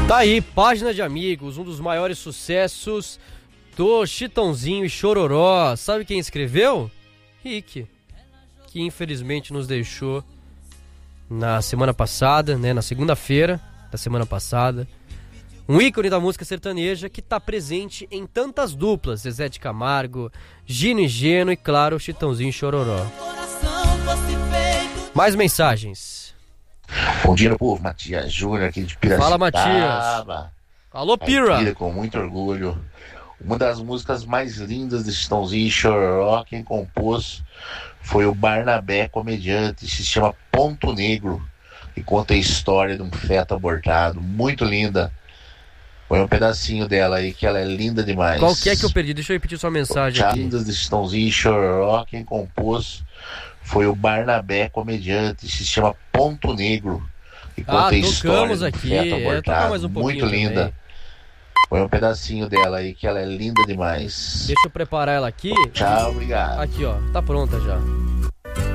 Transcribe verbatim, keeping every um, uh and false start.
Tá aí, Página de Amigos, um dos maiores sucessos do Chitãozinho e Chororó. Sabe quem escreveu? Rick, que infelizmente nos deixou na semana passada, né, na segunda-feira da semana passada. Um ícone da música sertaneja que tá presente em tantas duplas, Zezé de Camargo, Gino e Geno e, claro, Chitãozinho e Chororó. Mais mensagens. Bom dia, meu povo. Matias Júnior aqui de Piracicaba. Fala, Matias. Alô, Pira. Pira, com muito orgulho. Uma das músicas mais lindas de Chitãozinho e Chororó, quem compôs foi o Barnabé, comediante. Se chama Ponto Negro e conta a história de um feto abortado. Muito linda. Põe um pedacinho dela aí, que ela é linda demais. Qual que é que eu perdi? Deixa eu repetir sua mensagem aqui. Lindas de Chitãozinho e Chororó, quem compôs foi o Barnabé, comediante. Se chama Ponto Negro e conta ah, a história do aqui. feto É, abortado. mais um Muito também. linda. Põe um pedacinho dela aí, que ela é linda demais. Deixa eu preparar ela aqui. Tchau, obrigado. Aqui, ó, tá pronta já.